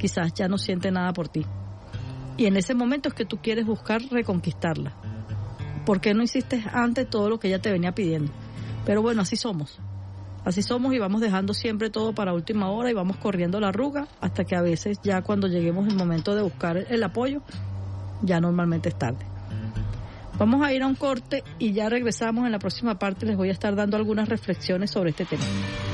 quizás ya no siente nada por ti. Y en ese momento es que tú quieres buscar reconquistarla. ¿Por qué no hiciste antes todo lo que ella te venía pidiendo? Pero bueno, así somos. Así somos y vamos dejando siempre todo para última hora y vamos corriendo la arruga hasta que a veces ya cuando lleguemos el momento de buscar el apoyo, ya normalmente es tarde. Vamos a ir a un corte y ya regresamos. En la próxima parte les voy a estar dando algunas reflexiones sobre este tema.